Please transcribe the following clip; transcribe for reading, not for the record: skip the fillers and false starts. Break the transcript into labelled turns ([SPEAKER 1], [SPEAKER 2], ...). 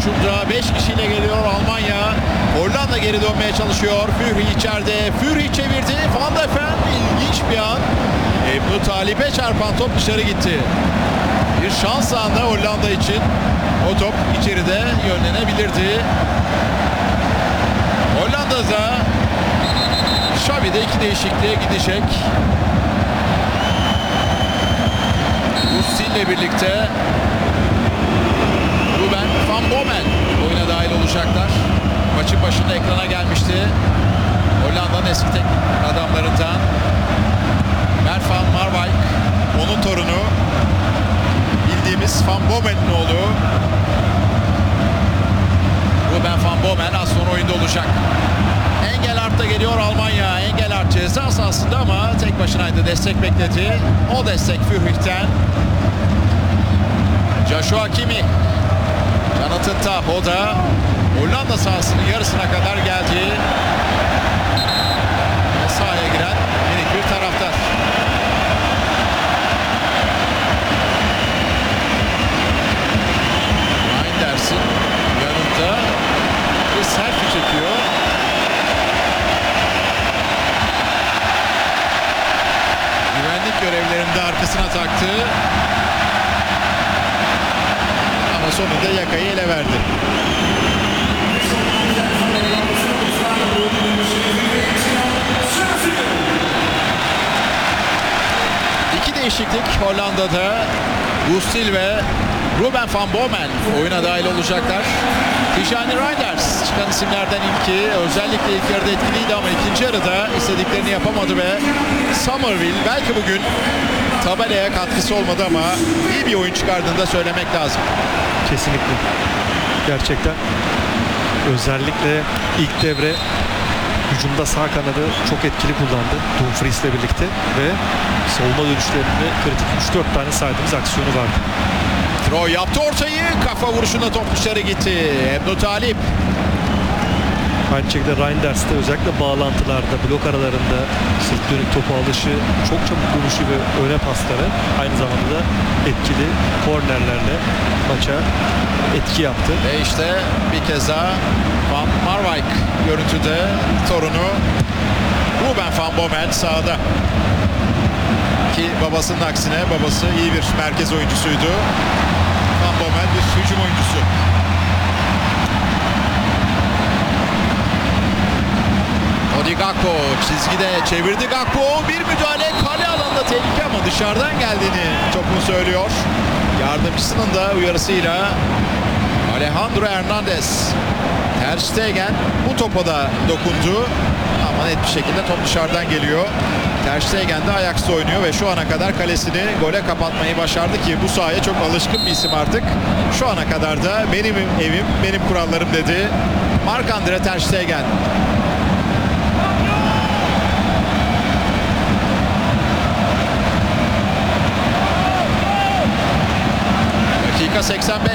[SPEAKER 1] hücumda 5 kişiyle geliyor Almanya. Hollanda geri dönmeye çalışıyor. Führy içeride. Führy çevirdi. Van de Ven ilginç bir an. Ebnu Talip'e çarpan top dışarı gitti. Bir şans anı Hollanda için. O top içeride yönlenebilirdi. Hollanda'da Xavi de 2 değişikliğe gidecek. Rustil ile birlikte Ruben Van Bommel oyuna dahil olacaklar. Maçın başında ekrana gelmişti. Hollanda'nın eski teknik adamlarından Bert van Marwijk, onun torunu, bildiğimiz Van Bommel'in oğlu Ruben Van Bommel az sonra oyunda olacak. Engelhardt da geliyor Almanya. Engelhardt ceza sahasında ama tek başınaydı, destek bekledi. O destek Führic'ten. Joshua Kimmich, Jonathan Tah, o da Hollanda sahasının yarısına kadar geldi. Ve sahaya giren minik bir taraftar. Reinders'in yanında bir selfie çekiyor. Güvenlik görevlilerinin de arkasına taktı. Ama sonunda yakayı ele verdi. İki değişiklik Hollanda'da. Rustil ve Ruben Van Bommel oyuna dahil olacaklar. Tijani Reinders çıkan isimlerden ilki. Özellikle ilk yarıda etkiliydi ama ikinci yarıda istediklerini yapamadı ve Summerville belki bugün tabelaya katkısı olmadı ama iyi bir oyun çıkardığını da söylemek lazım.
[SPEAKER 2] Kesinlikle. Gerçekten özellikle ilk devre hücumda sağ kanadı çok etkili kullandı Dumfries'le birlikte ve savunma dönüşlerinde kritik 3-4 tane saydığımız aksiyonu vardı.
[SPEAKER 1] Troy yaptı ortayı, kafa vuruşunda top dışarı gitti. Ebnu Talip.
[SPEAKER 2] Aynı şekilde Reinders'te özellikle bağlantılarda, blok aralarında sırt dönük topu alışı, çok çabuk vuruşu ve öne pasları aynı zamanda da etkili kornerlerle maça etki yaptı.
[SPEAKER 1] Ve işte bir kez daha Van Marwijk görüntüde, torunu Ruben Van Bommel sahada. Ki babasının aksine babası iyi bir merkez oyuncusuydu. Van Bommel bir hücum oyuncusu. Cody Gakpo çizgide çevirdi. Gakpo bir müdahale, kale alanında tehlike ama dışarıdan geldiğini topun söylüyor. Yardımcısının da uyarısıyla Alejandro Hernandez. Ter Stegen bu topa da dokundu ama net bir şekilde top dışarıdan geliyor. Ter Stegen de Ajax'ta oynuyor ve şu ana kadar kalesini gole kapatmayı başardı ki bu sahaya çok alışkın bir isim artık. Şu ana kadar da benim evim, benim kurallarım dedi Marc-André Ter Stegen. Dakika 85.